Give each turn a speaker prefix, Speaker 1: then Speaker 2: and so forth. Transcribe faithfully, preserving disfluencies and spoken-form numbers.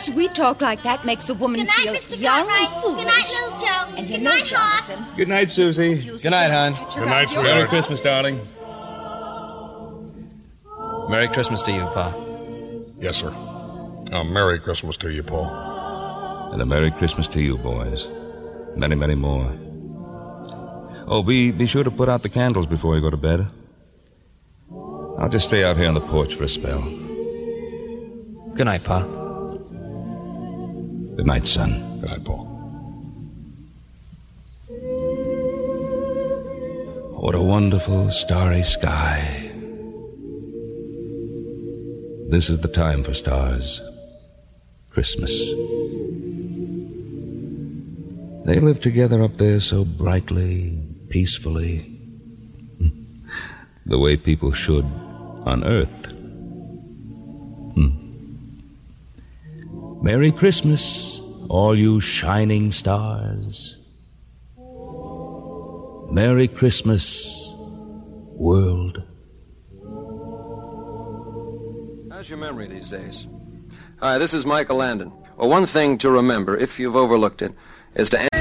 Speaker 1: Sweet talk like that makes a woman
Speaker 2: Good night,
Speaker 1: feel
Speaker 2: Mister
Speaker 1: young
Speaker 2: Cartwright.
Speaker 1: and foolish.
Speaker 2: Good night, little Joe.
Speaker 1: And you
Speaker 2: Good
Speaker 1: know,
Speaker 2: night, Hoss.
Speaker 1: Jonathan.
Speaker 3: Good night, Susie.
Speaker 4: Good night, hon.
Speaker 1: Good
Speaker 5: night, sweetheart.
Speaker 3: Merry Christmas, darling.
Speaker 4: Merry Christmas to you, Pa.
Speaker 5: Yes, sir. A Merry Christmas to you, Paul.
Speaker 3: And a Merry Christmas to you, boys. Many, many more. Oh, be, be sure to put out the candles before you go to bed. I'll just stay out here on the porch for a spell.
Speaker 4: Good night, Pa.
Speaker 3: Good night, son.
Speaker 5: Good night, Paul.
Speaker 3: What a wonderful starry sky. This is the time for stars. Christmas. They live together up there so brightly, peacefully. The way people should on Earth. Hmm. Merry Christmas, all you shining stars. Merry Christmas, world.
Speaker 6: How's your memory these days? Hi, this is Michael Landon. Well, one thing to remember, if you've overlooked it, is to